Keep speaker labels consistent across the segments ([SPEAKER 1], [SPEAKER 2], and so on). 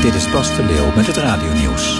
[SPEAKER 1] Dit is Bas de Leeuw met het radionieuws.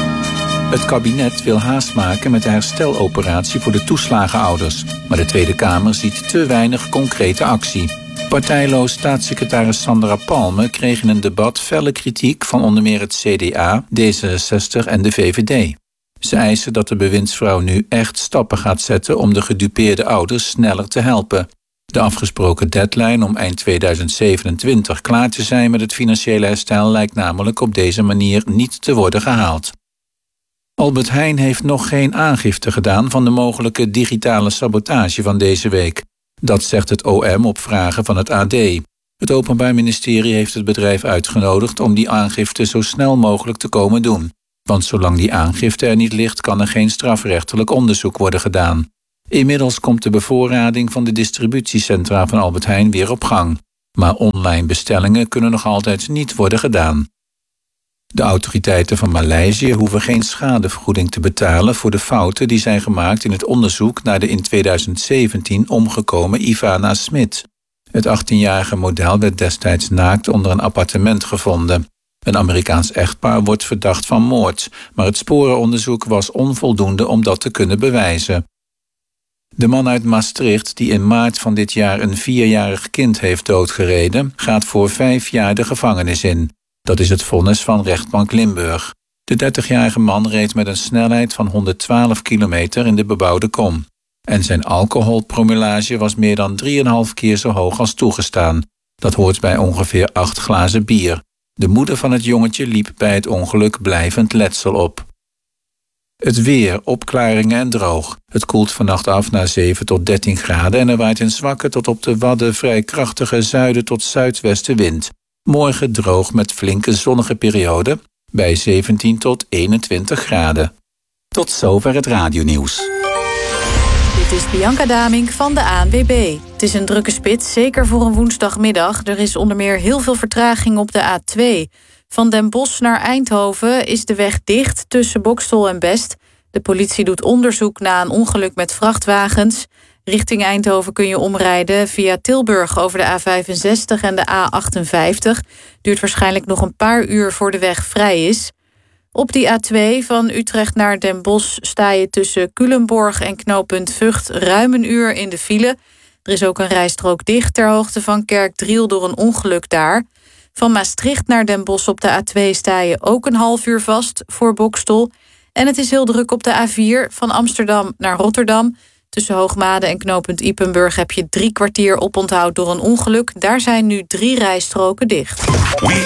[SPEAKER 1] Het kabinet wil haast maken met de hersteloperatie voor de toeslagenouders. Maar de Tweede Kamer ziet te weinig concrete actie. Partijloos staatssecretaris Sandra Palme kreeg in een debat felle kritiek van onder meer het CDA, D66 en de VVD. Ze eisen dat de bewindsvrouw nu echt stappen gaat zetten om de gedupeerde ouders sneller te helpen. De afgesproken deadline om eind 2027 klaar te zijn met het financiële herstel lijkt namelijk op deze manier niet te worden gehaald. Albert Heijn heeft nog geen aangifte gedaan van de mogelijke digitale sabotage van deze week. Dat zegt het OM op vragen van het AD. Het Openbaar Ministerie heeft het bedrijf uitgenodigd om die aangifte zo snel mogelijk te komen doen. Want zolang die aangifte er niet ligt, kan er geen strafrechtelijk onderzoek worden gedaan. Inmiddels komt de bevoorrading van de distributiecentra van Albert Heijn weer op gang. Maar online bestellingen kunnen nog altijd niet worden gedaan. De autoriteiten van Maleisië hoeven geen schadevergoeding te betalen voor de fouten die zijn gemaakt in het onderzoek naar de in 2017 omgekomen Ivana Smit. Het 18-jarige model werd destijds naakt onder een appartement gevonden. Een Amerikaans echtpaar wordt verdacht van moord, maar het sporenonderzoek was onvoldoende om dat te kunnen bewijzen. De man uit Maastricht, die in maart van dit jaar een 4-jarig kind heeft doodgereden, gaat voor 5 jaar de gevangenis in. Dat is het vonnis van rechtbank Limburg. De 30-jarige man reed met een snelheid van 112 kilometer in de bebouwde kom. En zijn alcoholpromillage was meer dan 3,5 keer zo hoog als toegestaan. Dat hoort bij ongeveer 8 glazen bier. De moeder van het jongetje liep bij het ongeluk blijvend letsel op. Het weer, opklaringen en droog. Het koelt vannacht af naar 7 tot 13 graden en er waait een zwakke tot op de Wadden vrij krachtige zuiden tot zuidwestenwind. Morgen droog met flinke zonnige perioden bij 17 tot 21 graden. Tot zover het radionieuws.
[SPEAKER 2] Dit is Bianca Damink van de ANWB. Het is een drukke spits, zeker voor een woensdagmiddag. Er is onder meer heel veel vertraging op de A2. Van Den Bosch naar Eindhoven is de weg dicht tussen Boxtel en Best. De politie doet onderzoek na een ongeluk met vrachtwagens. Richting Eindhoven kun je omrijden via Tilburg over de A65 en de A58. Duurt waarschijnlijk nog een paar uur voor de weg vrij is. Op die A2 van Utrecht naar Den Bosch sta je tussen Culemborg en knooppunt Vught ruim een uur in de file. Er is ook een rijstrook dicht ter hoogte van Kerkdriel door een ongeluk daar. Van Maastricht naar Den Bosch op de A2 sta je ook een half uur vast voor Boxtel. En het is heel druk op de A4 van Amsterdam naar Rotterdam. Tussen Hoogmade en knooppunt Ypenburg heb je 3 kwartier oponthoud door een ongeluk. Daar zijn nu 3 rijstroken dicht.